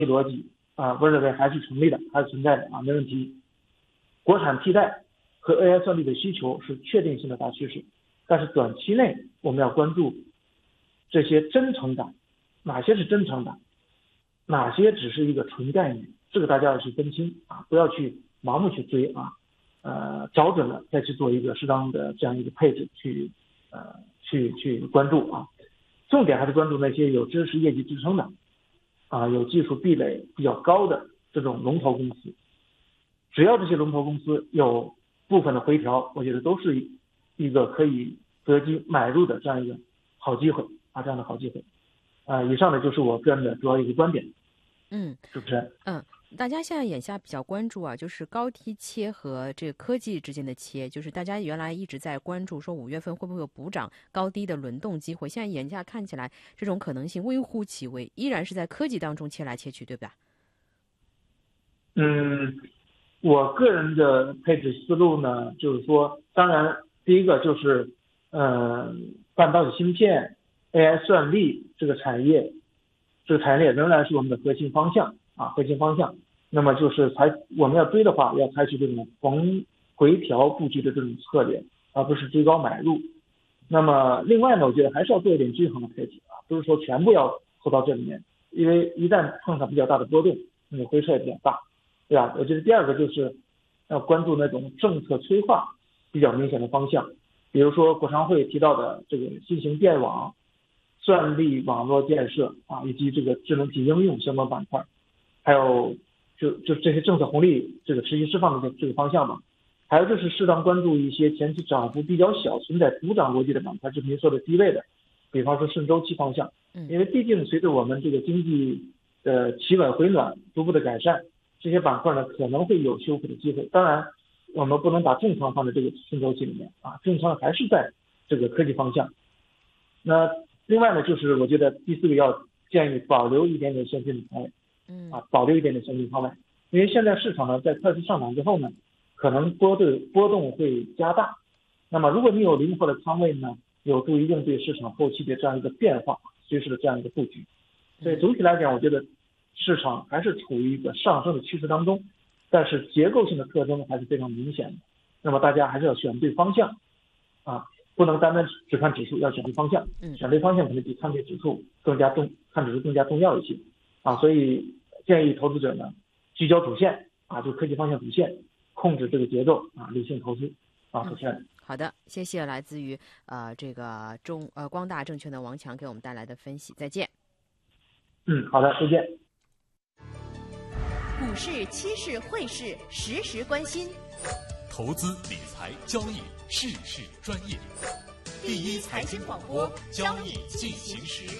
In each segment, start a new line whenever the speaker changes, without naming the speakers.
逻辑我认为还是成立的，还是存在的没问题。国产替代和 AI 算力的需求是确定性的大趋势，但是短期内我们要关注这些真成长，哪些是真成长，哪些只是一个纯概念，这个大家要去分清不要去盲目去追找准了再去做一个适当的这样一个配置去关注重点还是关注那些有知识业绩支撑的有技术壁垒比较高的这种龙头公司。只要这些龙头公司有部分的回调，我觉得都是一个可以择机买入的这样一个好机会这样的好机会。以上呢就是我个人的主要一个观点。主持人。
大家现在眼下比较关注就是高低切和这个科技之间的切，就是大家原来一直在关注说5月份会不会有补涨高低的轮动机会，现在眼下看起来这种可能性微乎其微，依然是在科技当中切来切去，对吧？
我个人的配置思路呢，就是说，当然第一个就是半导体芯片、AI 算力这个产业仍然是我们的核心方向核心方向。那么就是我们要追的话，要采取这种回调布局的这种策略，而不是追高买入。那么另外呢，我觉得还是要做一点均衡的配置不是说全部要投到这里面，因为一旦碰上比较大的波动，那个回撤也比较大，对吧？我觉得第二个就是要关注那种政策催化比较明显的方向，比如说国常会提到的这个新型电网、算力网络建设以及这个智能体应用相关板块，还有就这些政策红利这个持续释放的这个方向嘛。还有就是适当关注一些前期涨幅比较小、存在补涨逻辑的板块，就是您说的低位的，比方说顺周期方向。因为毕竟随着我们这个经济的企稳回暖逐步的改善，这些板块呢可能会有修复的机会。当然我们不能把重仓放在这个顺周期里面重仓还是在这个科技方向。那另外呢，就是我觉得第四个要建议保留一点点现金的仓位保留一点点现金仓位，因为现在市场呢在快速上涨之后呢，可能波动会加大。那么如果你有灵活的仓位呢，有助于应对市场后期的这样一个变化，随时的这样一个布局。所以总体来讲，我觉得市场还是处于一个上升的趋势当中，但是结构性的特征还是非常明显的。那么大家还是要选对方向不能单单只看指数，要选对方向。选对方向可能比看对指数看指数更加重要一些所以建议投资者呢聚焦主线就科技方向主线，控制这个节奏理性投资主持人。
好的，谢谢来自于这个光大证券的王强给我们带来的分析，再见。
好的，再见。
股市、期市、汇市，时时关心。
投资理财交易，事事专业。第一财经广播，交易进行时。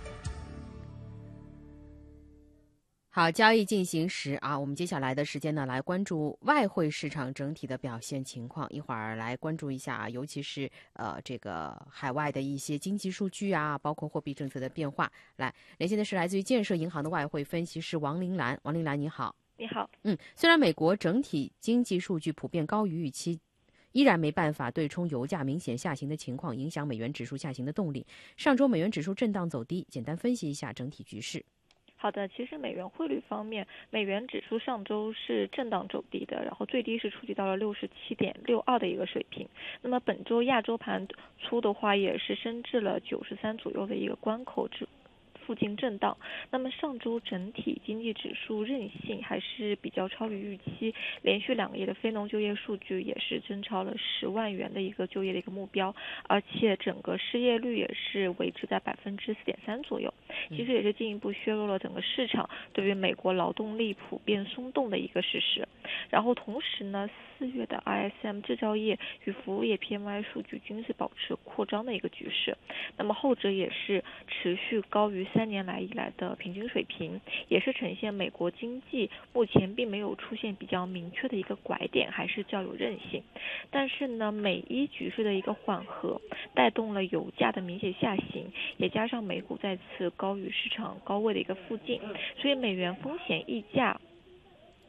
好，交易进行时我们接下来的时间呢，来关注外汇市场整体的表现情况。一会儿来关注一下尤其是这个海外的一些经济数据包括货币政策的变化。来，连线的是来自于建设银行的外汇分析师王玲兰。王玲兰，你好。
你好。
虽然美国整体经济数据普遍高于预期，依然没办法对冲油价明显下行的情况，影响美元指数下行的动力。上周美元指数震荡走低，简单分析一下整体局势。
好的，其实美元汇率方面，美元指数上周是震荡走低的，然后最低是触及到了67.62的一个水平。那么本周亚洲盘初的话，也是升至了93左右的一个关口附近震荡。那么上周整体经济指数韧性还是比较超于预期，连续2个月的非农就业数据也是增超了10万元的一个就业的一个目标，而且整个失业率也是维持在4.3%左右，其实也是进一步削弱了整个市场对于美国劳动力普遍松动的一个事实。然后同时呢，4月的 ISM 制造业与服务业 PMI 数据均是保持扩张的一个局势，那么后者也是持续高于3年来以来的平均水平，也是呈现美国经济目前并没有出现比较明确的一个拐点，还是较有韧性。但是呢，美伊局势的一个缓和带动了油价的明显下行，也加上美股再次高于市场高位的一个附近，所以美元风险溢价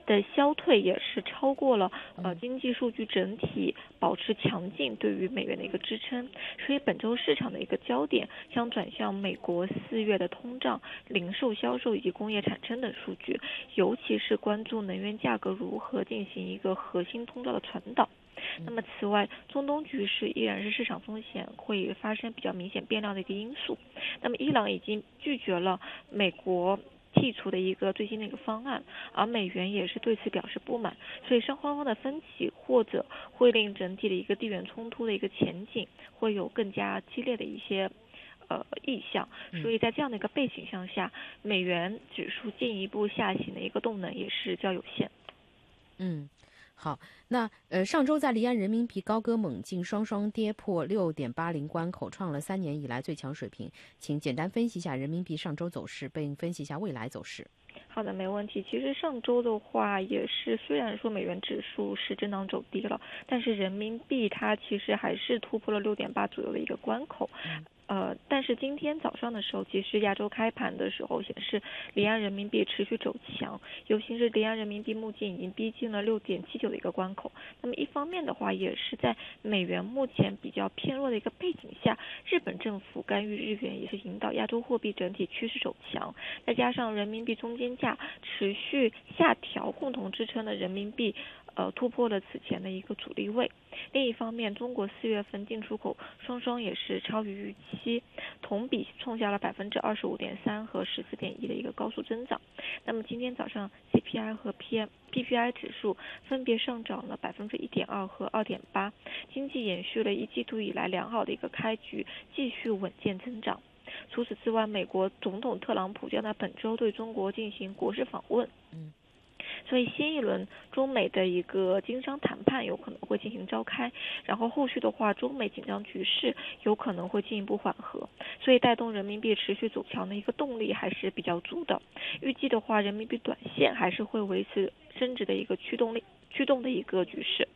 的消退也是超过了经济数据整体保持强劲对于美元的一个支撑，所以本周市场的一个焦点将转向美国4月的通胀、零售销售以及工业产生等数据，尤其是关注能源价格如何进行一个核心通道的传导。那么此外，中东局势依然是市场风险会发生比较明显变量的一个因素。那么伊朗已经拒绝了美国剔除的一个最新的一个方案，而美元也是对此表示不满，所以双方的分歧或者会令整体的一个地缘冲突的一个前景会有更加激烈的一些意向，所以在这样的一个背景下，美元指数进一步下行的一个动能也是较有限。
好，那上周在离岸人民币高歌猛进，双双跌破6.80关口，创了3年以来最强水平。请简单分析一下人民币上周走势，并分析一下未来走势。
好的，没问题。其实上周的话也是，虽然说美元指数是震荡走低了，但是人民币它其实还是突破了6.8左右的一个关口。但是今天早上的时候，其实亚洲开盘的时候显示离岸人民币持续走强，尤其是离岸人民币目前已经逼近了6.79的一个关口。那么一方面的话，也是在美元目前比较偏弱的一个背景下，日本政府干预日元也是引导亚洲货币整体趋势走强，再加上人民币中间价持续下调，共同支撑了人民币突破了此前的一个阻力位。另一方面，中国4月份进出口双双也是超于预期，同比创下了25.3%和14.1%的一个高速增长。那么今天早上 CPI 和 PPI 指数分别上涨了1.2%和2.8%，经济延续了1季度以来良好的一个开局，继续稳健增长。除此之外，美国总统特朗普将在本周对中国进行国事访问。所以新一轮中美的一个经商谈判有可能会进行召开，然后后续的话，中美紧张局势有可能会进一步缓和，所以带动人民币持续走强的一个动力还是比较足的。预计的话，人民币短线还是会维持升值的一个驱动的一个局势。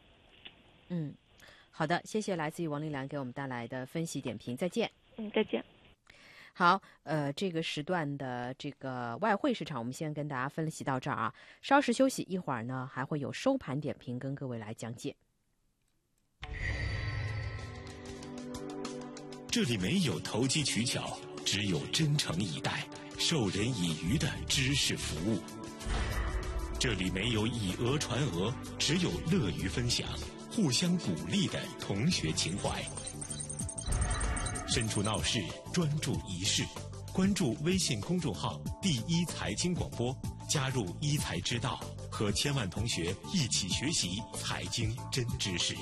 好的，谢谢来自于王丽兰给我们带来的分析点评，再见。
再见。
好，这个时段的这个外汇市场，我们先跟大家分析到这儿啊。稍事休息，一会儿呢还会有收盘点评跟各位来讲解。
这里没有投机取巧，只有真诚以待、授人以渔的知识服务。这里没有以讹传讹，只有乐于分享、互相鼓励的同学情怀。身处闹市，专注一事，关注微信公众号“第一财经广播”，加入一财之道，和千万同学一起学习财经真知识。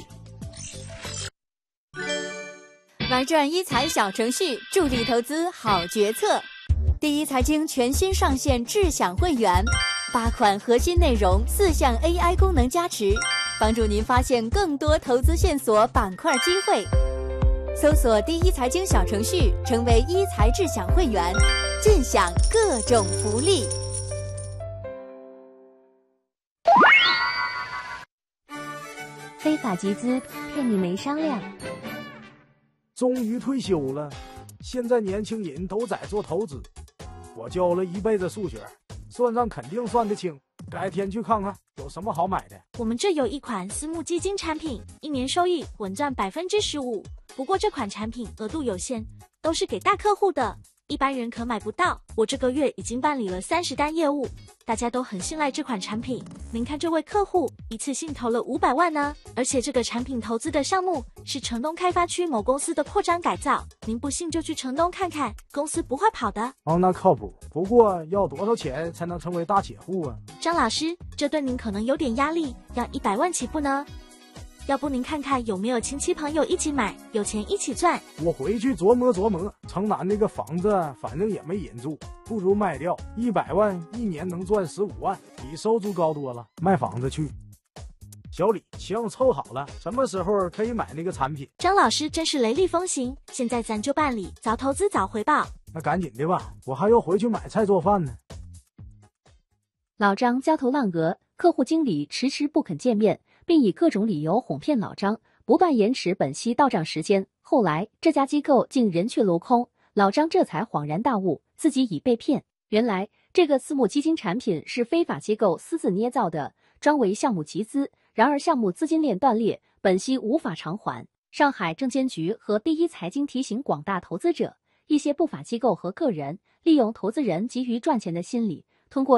玩转一财小程序，助力投资好决策。第一财经全新上线智享会员，8款核心内容，4项 AI 功能加持，帮助您发现更多投资线索、板块机会。搜索第一财经小程序，成为一财智享会员，尽享各种福利。
非法集资骗你没商量。
终于退休了，现在年轻人都在做投资。我教了一辈子数学，算账肯定算得清。改天去看看有什么好买的。
我们这有一款私募基金产品，1年收益稳赚15%。不过这款产品额度有限，都是给大客户的，一般人可买不到。我这个月已经办理了30单业务，大家都很信赖这款产品。您看这位客户一次性投了500万呢，而且这个产品投资的项目是城东开发区某公司的扩张改造，您不信就去城东看看，公司不会跑的。
那靠谱。不过要多少钱才能成为大铁户啊？
张老师，这对您可能有点压力，要100万起步呢。要不您看看有没有亲戚朋友一起买，有钱一起赚。
我回去琢磨琢磨。城南那个房子反正也没人住，不如卖掉，100万1年能赚15万，比收租高多了。卖房子去。小李，行，凑好了，什么时候可以买那个产品？
张老师真是雷厉风行，现在咱就办理，早投资早回报。
那赶紧的吧，我还要回去买菜做饭呢。
老张焦头烂额，客户经理迟迟不肯见面，并以各种理由哄骗老张，不办延迟本息到账时间。后来这家机构竟人去楼空，老张这才恍然大悟，自己已被骗。原来这个私募基金产品是非法机构私自捏造的，专为项目集资，然而项目资金链断裂，本息无法偿还。上海证监局和第一财经提醒广大投资者，一些不法机构和个人利用投资人急于赚钱的心理，通过